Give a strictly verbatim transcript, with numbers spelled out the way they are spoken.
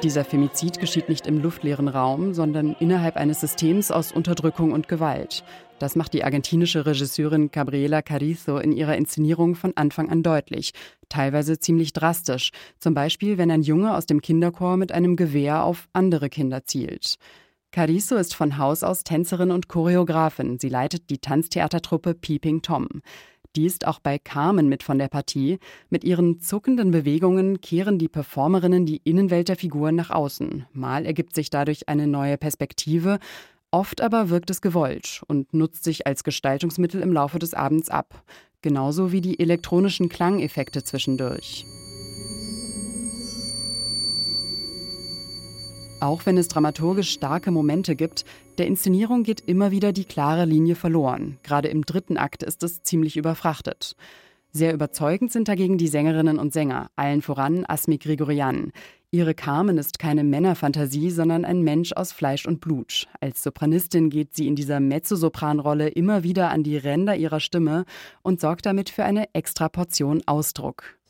Dieser Femizid geschieht nicht im luftleeren Raum, sondern innerhalb eines Systems aus Unterdrückung und Gewalt. Das macht die argentinische Regisseurin Gabriela Carrizo in ihrer Inszenierung von Anfang an deutlich. Teilweise ziemlich drastisch. Zum Beispiel, wenn ein Junge aus dem Kinderchor mit einem Gewehr auf andere Kinder zielt. Carrizo ist von Haus aus Tänzerin und Choreografin. Sie leitet die Tanztheatertruppe Peeping Tom. Die ist auch bei Carmen mit von der Partie. Mit ihren zuckenden Bewegungen kehren die Performerinnen die Innenwelt der Figuren nach außen. Mal ergibt sich dadurch eine neue Perspektive, oft aber wirkt es gewollt und nutzt sich als Gestaltungsmittel im Laufe des Abends ab. Genauso wie die elektronischen Klangeffekte zwischendurch. Auch wenn es dramaturgisch starke Momente gibt, der Inszenierung geht immer wieder die klare Linie verloren. Gerade im dritten Akt ist es ziemlich überfrachtet. Sehr überzeugend sind dagegen die Sängerinnen und Sänger, allen voran Asmi Grigorian. Ihre Carmen ist keine Männerfantasie, sondern ein Mensch aus Fleisch und Blut. Als Sopranistin geht sie in dieser Mezzosopranrolle immer wieder an die Ränder ihrer Stimme und sorgt damit für eine extra Portion Ausdruck.